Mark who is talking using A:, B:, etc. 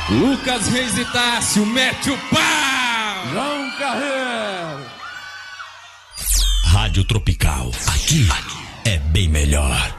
A: Lucas Reis e Tássio, mete o pau!
B: João Carreiro.
C: Rádio Tropical, aqui é bem melhor.